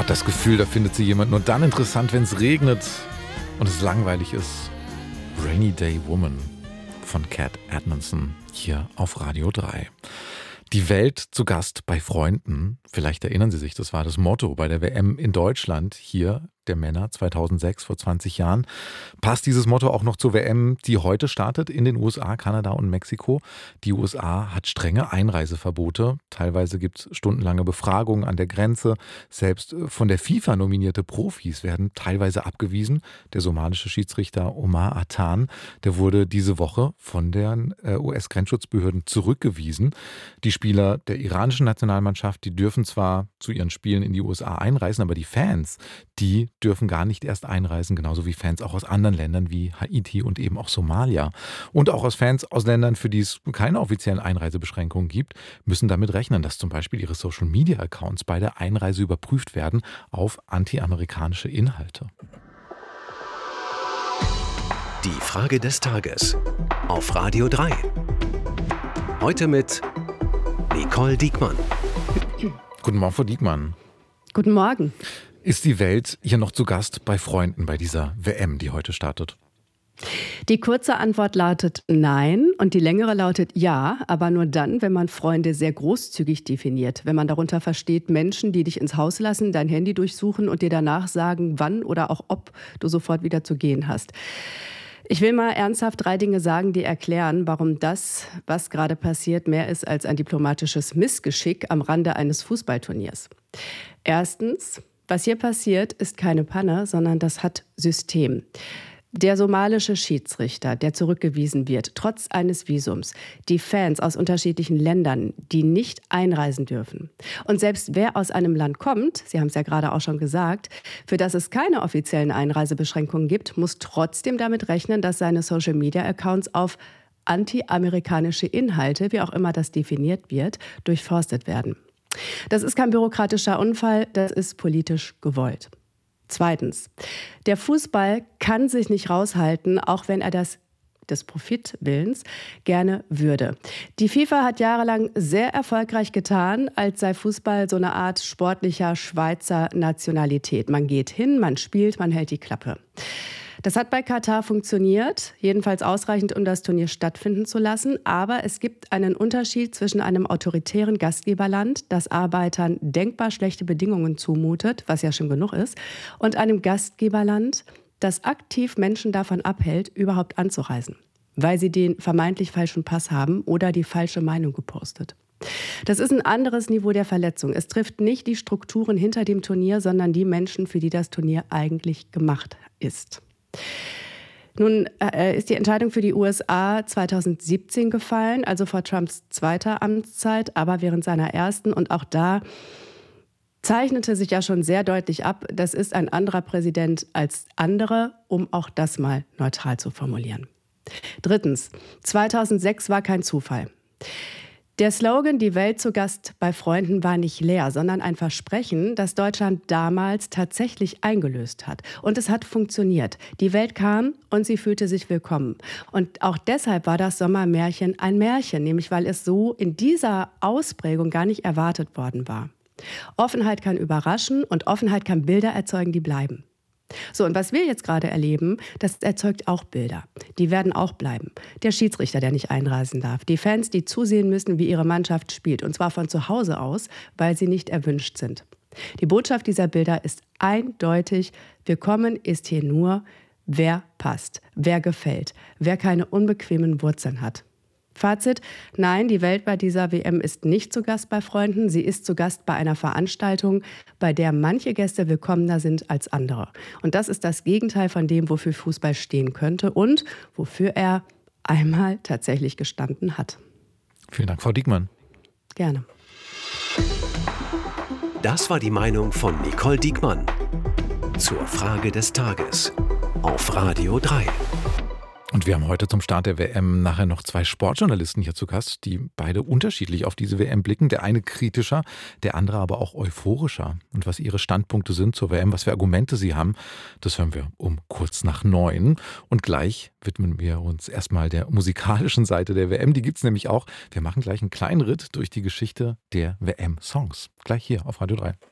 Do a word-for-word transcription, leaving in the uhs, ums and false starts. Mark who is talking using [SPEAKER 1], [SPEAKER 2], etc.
[SPEAKER 1] hat das Gefühl, da findet sie jemanden. Und dann interessant, wenn es regnet und es langweilig ist. Rainy Day Woman von Cat Edmondson hier auf Radio drei. Die Welt zu Gast bei Freunden. Vielleicht erinnern Sie sich, das war das Motto bei der W M in Deutschland hier der Männer zweitausendsechs, vor zwanzig Jahren. Passt dieses Motto auch noch zur W M, die heute startet in den U S A, Kanada und Mexiko? Die U S A hat strenge Einreiseverbote. Teilweise gibt es stundenlange Befragungen an der Grenze. Selbst von der FIFA nominierte Profis werden teilweise abgewiesen. Der somalische Schiedsrichter Omar Atan, der wurde diese Woche von den U S-Grenzschutzbehörden zurückgewiesen. Die Spieler der iranischen Nationalmannschaft, die dürfen zwar zu ihren Spielen in die U S A einreisen, aber die Fans, die dürfen gar nicht erst einreisen, genauso wie Fans auch aus anderen Ländern wie Haiti und eben auch Somalia. Und auch aus Fans aus Ländern, für die es keine offiziellen Einreisebeschränkungen gibt, müssen damit rechnen, dass zum Beispiel ihre Social-Media-Accounts bei der Einreise überprüft werden auf anti-amerikanische Inhalte.
[SPEAKER 2] Die Frage des Tages auf Radio drei. Heute mit Nicole Diekmann.
[SPEAKER 1] Guten Morgen, Frau Diekmann.
[SPEAKER 3] Guten Morgen.
[SPEAKER 1] Ist die Welt hier noch zu Gast bei Freunden bei dieser W M, die heute startet?
[SPEAKER 3] Die kurze Antwort lautet nein und die längere lautet ja, aber nur dann, wenn man Freunde sehr großzügig definiert. Wenn man darunter versteht, Menschen, die dich ins Haus lassen, dein Handy durchsuchen und dir danach sagen, wann oder auch ob du sofort wieder zu gehen hast. Ich will mal ernsthaft drei Dinge sagen, die erklären, warum das, was gerade passiert, mehr ist als ein diplomatisches Missgeschick am Rande eines Fußballturniers. Erstens, was hier passiert, ist keine Panne, sondern das hat System. Der somalische Schiedsrichter, der zurückgewiesen wird, trotz eines Visums, die Fans aus unterschiedlichen Ländern, die nicht einreisen dürfen. Und selbst wer aus einem Land kommt, Sie haben es ja gerade auch schon gesagt, für das es keine offiziellen Einreisebeschränkungen gibt, muss trotzdem damit rechnen, dass seine Social-Media-Accounts auf anti-amerikanische Inhalte, wie auch immer das definiert wird, durchforstet werden. Das ist kein bürokratischer Unfall, das ist politisch gewollt. Zweitens, der Fußball kann sich nicht raushalten, auch wenn er das des Profitwillens gerne würde. Die FIFA hat jahrelang sehr erfolgreich getan, als sei Fußball so eine Art sportlicher Schweizer Nationalität. Man geht hin, man spielt, man hält die Klappe. Das hat bei Katar funktioniert, jedenfalls ausreichend, um das Turnier stattfinden zu lassen. Aber es gibt einen Unterschied zwischen einem autoritären Gastgeberland, das Arbeitern denkbar schlechte Bedingungen zumutet, was ja schon genug ist, und einem Gastgeberland, das aktiv Menschen davon abhält, überhaupt anzureisen, weil sie den vermeintlich falschen Pass haben oder die falsche Meinung gepostet. Das ist ein anderes Niveau der Verletzung. Es trifft nicht die Strukturen hinter dem Turnier, sondern die Menschen, für die das Turnier eigentlich gemacht ist. Nun äh, ist die Entscheidung für die U S A zweitausendsiebzehn gefallen, also vor Trumps zweiter Amtszeit, aber während seiner ersten. Und auch da zeichnete sich ja schon sehr deutlich ab, das ist ein anderer Präsident als andere, um auch das mal neutral zu formulieren. Drittens, zweitausendsechs war kein Zufall. Der Slogan „Die Welt zu Gast bei Freunden“ war nicht leer, sondern ein Versprechen, das Deutschland damals tatsächlich eingelöst hat. Und es hat funktioniert. Die Welt kam und sie fühlte sich willkommen. Und auch deshalb war das Sommermärchen ein Märchen, nämlich weil es so in dieser Ausprägung gar nicht erwartet worden war. Offenheit kann überraschen und Offenheit kann Bilder erzeugen, die bleiben. So, und was wir jetzt gerade erleben, das erzeugt auch Bilder. Die werden auch bleiben. Der Schiedsrichter, der nicht einreisen darf. Die Fans, die zusehen müssen, wie ihre Mannschaft spielt. Und zwar von zu Hause aus, weil sie nicht erwünscht sind. Die Botschaft dieser Bilder ist eindeutig. Willkommen ist hier nur, wer passt, wer gefällt, wer keine unbequemen Wurzeln hat. Fazit: Nein, die Welt bei dieser W M ist nicht zu Gast bei Freunden. Sie ist zu Gast bei einer Veranstaltung, bei der manche Gäste willkommener sind als andere. Und das ist das Gegenteil von dem, wofür Fußball stehen könnte und wofür er einmal tatsächlich gestanden hat.
[SPEAKER 1] Vielen Dank, Frau Diekmann.
[SPEAKER 3] Gerne.
[SPEAKER 2] Das war die Meinung von Nicole Diekmann zur Frage des Tages auf Radio drei.
[SPEAKER 1] Und wir haben heute zum Start der W M nachher noch zwei Sportjournalisten hier zu Gast, die beide unterschiedlich auf diese W M blicken. Der eine kritischer, der andere aber auch euphorischer. Und was ihre Standpunkte sind zur W M, was für Argumente sie haben, das hören wir um kurz nach neun. Und gleich widmen wir uns erstmal der musikalischen Seite der W M. Die gibt's nämlich auch. Wir machen gleich einen kleinen Ritt durch die Geschichte der W M-Songs. Gleich hier auf Radio drei.